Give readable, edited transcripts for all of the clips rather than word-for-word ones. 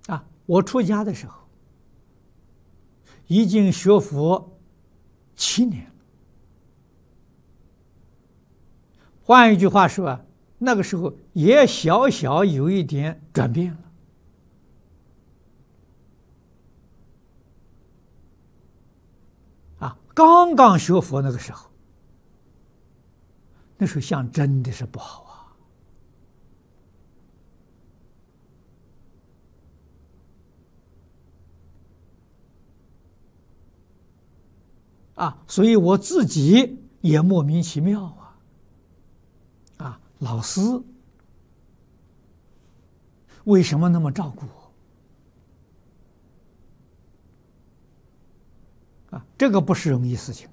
我出家的时候已经学佛7年了。换一句话说那个时候也小小有一点转变了。刚刚学佛那个时候，那时候相真的是不好所以我自己也莫名其妙老师为什么那么照顾我？这个不是容易事情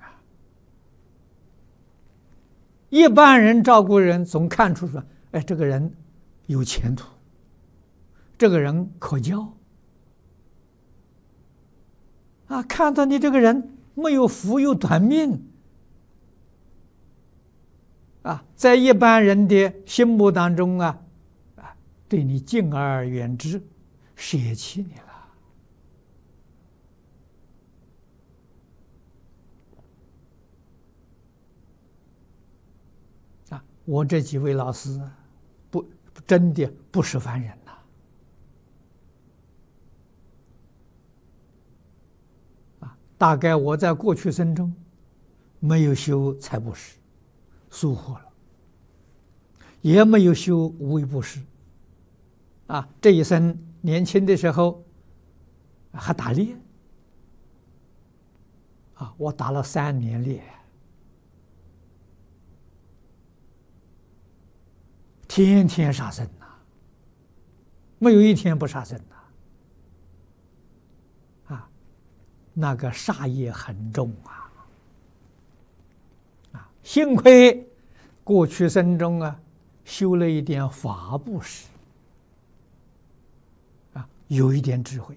一般人照顾人总看出说，哎，这个人有前途，这个人可交看到你这个人没有福又短命在一般人的心目当中对你敬而远之，舍弃你了我这几位老师真的不是凡人大概我在过去生中没有修财布施，疏忽了，也没有修无为布施这一生年轻的时候还打猎我打了3年猎，天天杀生没有一天不杀生那个杀业很重幸亏过去生中修了一点法布施有一点智慧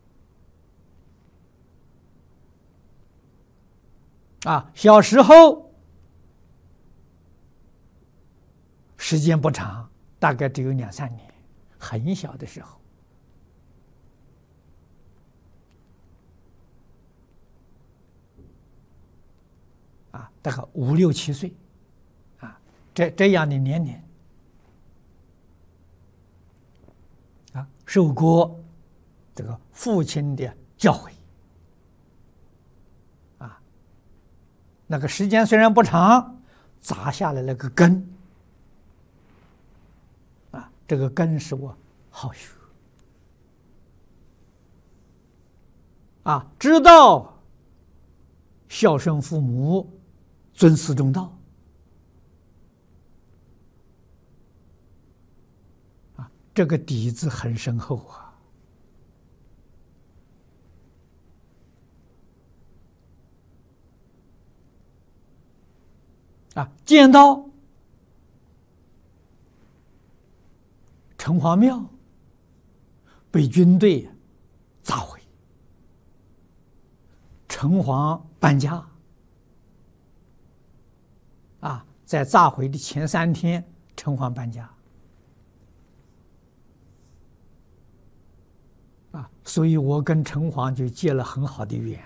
小时候时间不长，大概只有2、3年，很小的时候大概5、6、7岁这样的年龄受过这个父亲的教诲那个时间虽然不长，扎下来了个根这个根是我好学知道孝顺父母，尊师重道这个底子很深厚见到城隍庙被军队炸毁，城隍搬家在炸毁的前3天，城隍搬家所以我跟城隍就结了很好的缘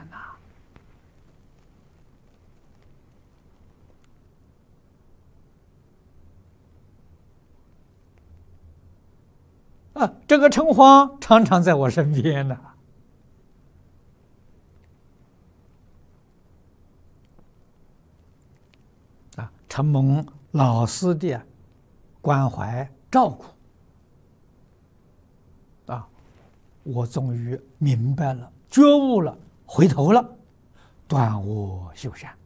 这个城隍常常在我身边承蒙老师的关怀照顾我终于明白了，觉悟了，回头了，断恶修善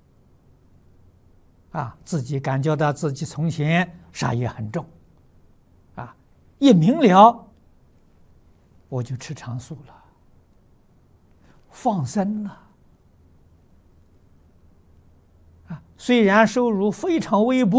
自己感觉到自己从前杀业很重一明了，我就吃长素了，放生了虽然收入非常微薄